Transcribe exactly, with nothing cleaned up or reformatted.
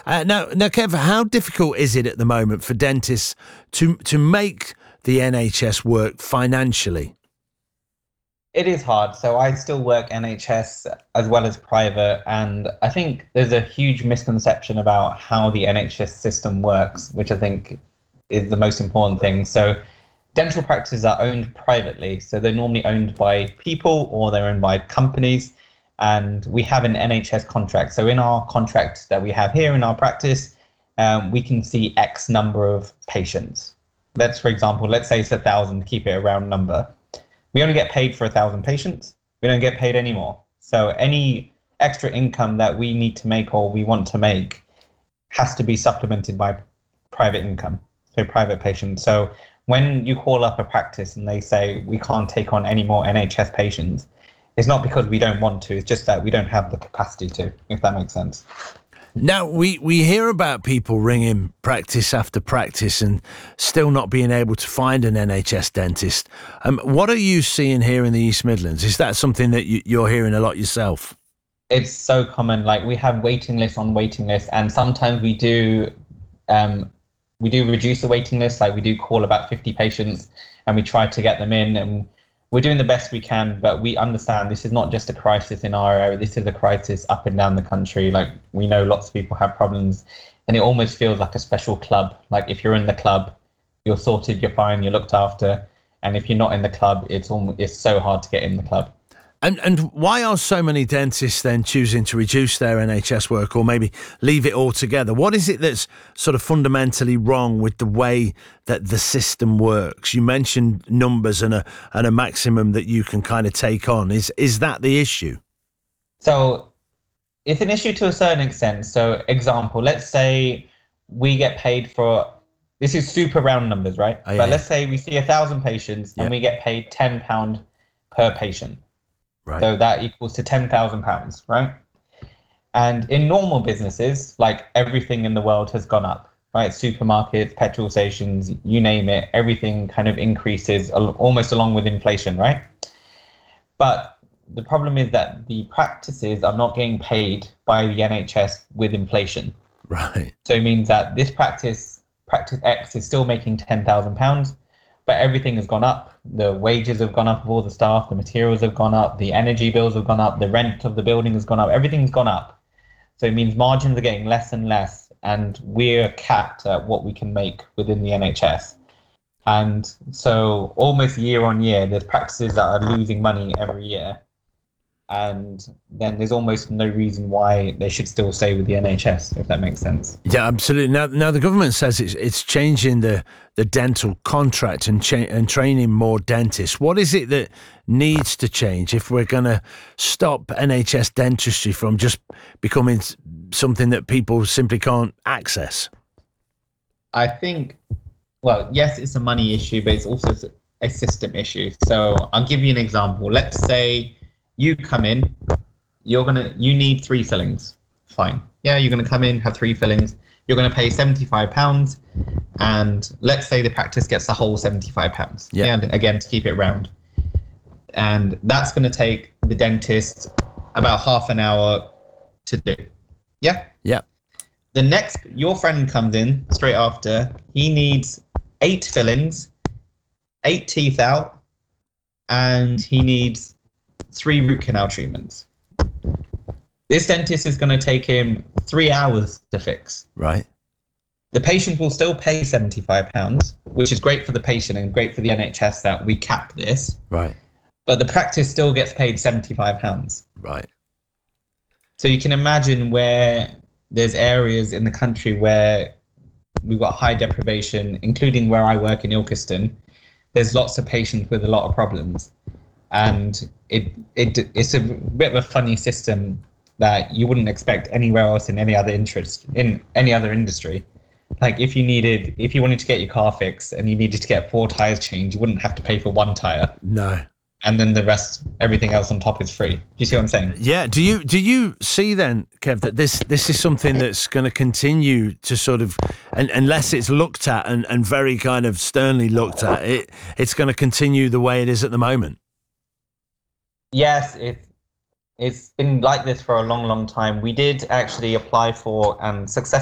Uh, now, now, Kev, how difficult is it at the moment for dentists to to make the N H S work financially? It is hard. So I still work N H S as well as private, and I think there's a huge misconception about how the N H S system works, which I think is the most important thing. So dental practices are owned privately, so they're normally owned by people or they're owned by companies, and we have an N H S contract. So in our contract that we have here in our practice, um, we can see X number of patients. Let's, for example, let's say it's a thousand, keep it a round number. We only get paid for a thousand patients. We don't get paid any more. So any extra income that we need to make or we want to make has to be supplemented by private income, so private patients. So when you call up a practice and they say we can't take on any more N H S patients, it's not because we don't want to, it's just that we don't have the capacity to, if that makes sense. Now, we, we hear about people ringing practice after practice and still not being able to find an N H S dentist. Um, what are you seeing here in the East Midlands? Is that something that you, you're hearing a lot yourself? It's so common. Like, we have waiting lists on waiting lists, and sometimes we do um, we do reduce the waiting list. Like, we do call about fifty patients and we try to get them in, and we're doing the best we can, but we understand this is not just a crisis in our area. This is a crisis up and down the country. Like, we know lots of people have problems, and it almost feels like a special club. Like, if you're in the club, you're sorted, you're fine, you're looked after. And if you're not in the club, it's almost, it's so hard to get in the club. And and why are so many dentists then choosing to reduce their N H S work or maybe leave it altogether? What is it that's sort of fundamentally wrong with the way that the system works? You mentioned numbers and a and a maximum that you can kind of take on. Is is that the issue? So it's an issue to a certain extent. So example, let's say we get paid for, this is super round numbers, right? Oh, yeah, but yeah. let's say we see a thousand patients and Yeah. we get paid ten pounds per patient. Right. So that equals to ten thousand pounds, right? And in normal businesses, like, everything in the world has gone up, right? Supermarkets, petrol stations, you name it, everything kind of increases al- almost along with inflation, right? But the problem is that the practices are not getting paid by the N H S with inflation. Right. So it means that this practice, practice X, is still making ten thousand pounds, but everything has gone up. The wages have gone up of all the staff, the materials have gone up, the energy bills have gone up, the rent of the building has gone up, everything's gone up. So it means margins are getting less and less, and we're capped at what we can make within the N H S. And so almost year on year, there's practices that are losing money every year. And then there's almost no reason why they should still stay with the N H S, if that makes sense. Yeah, absolutely. Now, now the government says it's it's changing the, the dental contract and cha- and training more dentists. What is it that needs to change if we're going to stop N H S dentistry from just becoming s- something that people simply can't access? I think, well, yes, it's a money issue, but it's also a system issue. So I'll give you an example. Let's say you come in, you're gonna, you need three fillings. Fine. Yeah, you're gonna come in, have three fillings. You're gonna pay seventy-five pounds, and let's say the practice gets the whole seventy-five pounds. Yeah. And again, to keep it round. And that's gonna take the dentist about half an hour to do. Yeah. Yeah. The next, your friend comes in straight after. He needs eight fillings, eight teeth out, and he needs three root canal treatments. This dentist is going to take him three hours to fix. Right. The patient will still pay seventy-five pounds, which is great for the patient and great for the N H S that we cap this. Right. But the practice still gets paid seventy-five pounds. Right. So you can imagine where there's areas in the country where we've got high deprivation, including where I work in Ilkeston. There's lots of patients with a lot of problems. And it it it's a bit of a funny system that you wouldn't expect anywhere else in any other interest, in any other industry. Like, if you needed, if you wanted to get your car fixed and you needed to get four tires changed, you wouldn't have to pay for one tire. No. And then the rest, everything else on top is free. Do you see what I'm saying? Yeah. Do you do you see then, Kev, that this this is something that's going to continue to sort of, and, unless it's looked at and, and very kind of sternly looked at, it it's going to continue the way it is at the moment? Yes, it, it's been like this for a long, long time. We did actually apply for and successfully